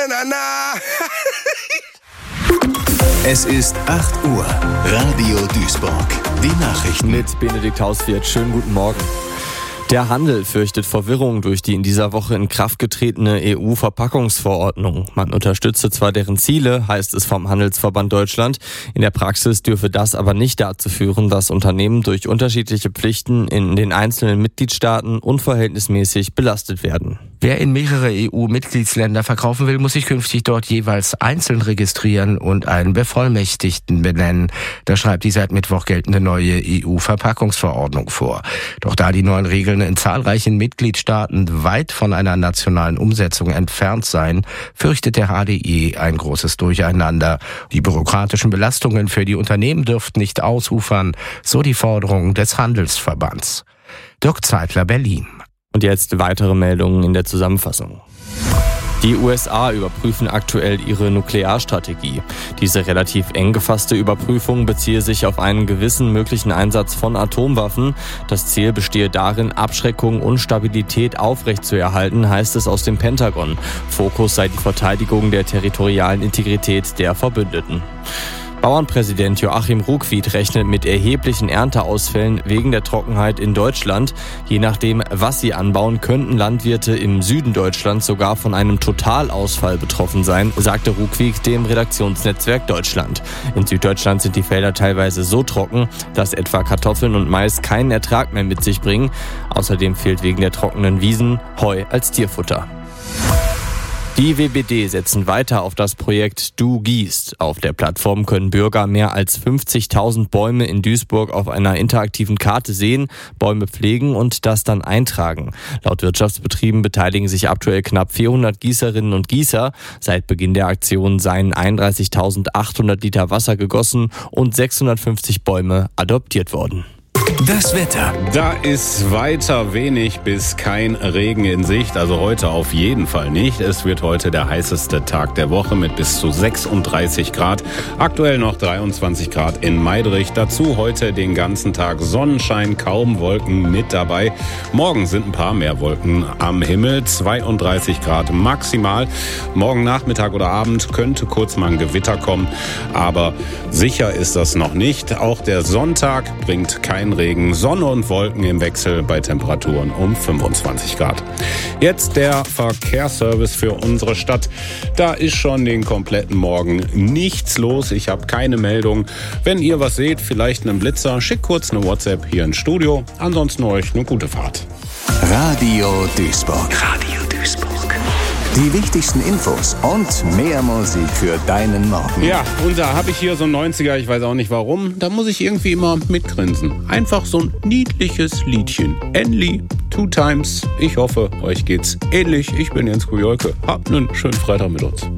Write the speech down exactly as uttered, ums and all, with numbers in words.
na, na. Es ist acht Uhr. Radio Duisburg. Die Nachrichten. Mit Benedikt Hauswirt. Schönen guten Morgen. Der Handel fürchtet Verwirrung durch die in dieser Woche in Kraft getretene E U-Verpackungsverordnung. Man unterstütze zwar deren Ziele, heißt es vom Handelsverband Deutschland. In der Praxis dürfe das aber nicht dazu führen, dass Unternehmen durch unterschiedliche Pflichten in den einzelnen Mitgliedstaaten unverhältnismäßig belastet werden. Wer in mehrere E U-Mitgliedsländer verkaufen will, muss sich künftig dort jeweils einzeln registrieren und einen Bevollmächtigten benennen. Das schreibt die seit Mittwoch geltende neue E U-Verpackungsverordnung vor. Doch da die neuen Regeln in zahlreichen Mitgliedstaaten weit von einer nationalen Umsetzung entfernt seien, fürchtet der H D E ein großes Durcheinander. Die bürokratischen Belastungen für die Unternehmen dürften nicht ausufern, so die Forderung des Handelsverbands. Dirk Zeitler, Berlin. Und jetzt weitere Meldungen in der Zusammenfassung. Die U S A überprüfen aktuell ihre Nuklearstrategie. Diese relativ eng gefasste Überprüfung beziehe sich auf einen gewissen möglichen Einsatz von Atomwaffen. Das Ziel bestehe darin, Abschreckung und Stabilität aufrechtzuerhalten, heißt es aus dem Pentagon. Fokus sei die Verteidigung der territorialen Integrität der Verbündeten. Bauernpräsident Joachim Ruckwied rechnet mit erheblichen Ernteausfällen wegen der Trockenheit in Deutschland. Je nachdem, was sie anbauen, könnten Landwirte im Süden Deutschlands sogar von einem Totalausfall betroffen sein, sagte Ruckwied dem Redaktionsnetzwerk Deutschland. In Süddeutschland sind die Felder teilweise so trocken, dass etwa Kartoffeln und Mais keinen Ertrag mehr mit sich bringen. Außerdem fehlt wegen der trockenen Wiesen Heu als Tierfutter. Die W B D setzen weiter auf das Projekt Du gießt. Auf der Plattform können Bürger mehr als fünfzigtausend Bäume in Duisburg auf einer interaktiven Karte sehen, Bäume pflegen und das dann eintragen. Laut Wirtschaftsbetrieben beteiligen sich aktuell knapp vierhundert Gießerinnen und Gießer. Seit Beginn der Aktion seien einunddreißigtausendachthundert Liter Wasser gegossen und sechshundertfünfzig Bäume adoptiert worden. Das Wetter. Da ist weiter wenig bis kein Regen in Sicht, also heute auf jeden Fall nicht. Es wird heute der heißeste Tag der Woche mit bis zu sechsunddreißig Grad. Aktuell noch dreiundzwanzig Grad in Meidrich. Dazu heute den ganzen Tag Sonnenschein, kaum Wolken mit dabei. Morgen sind ein paar mehr Wolken am Himmel, zweiunddreißig Grad maximal. Morgen Nachmittag oder Abend könnte kurz mal ein Gewitter kommen, aber sicher ist das noch nicht. Auch der Sonntag bringt kein Regen. Sonne und Wolken im Wechsel bei Temperaturen um fünfundzwanzig Grad. Jetzt der Verkehrsservice für unsere Stadt. Da ist schon den kompletten Morgen nichts los. Ich habe keine Meldung. Wenn ihr was seht, vielleicht einen Blitzer, schickt kurz eine WhatsApp hier ins Studio. Ansonsten euch eine gute Fahrt. Radio Duisburg. Radio Duisburg. Die wichtigsten Infos und mehr Musik für deinen Morgen. Ja, und da habe ich hier so ein neunziger, ich weiß auch nicht warum, da muss ich irgendwie immer mitgrinsen. Einfach so ein niedliches Liedchen. Enli, Two Times. Ich hoffe, euch geht's ähnlich. Ich bin Jens Kujolke. Habt einen schönen Freitag mit uns.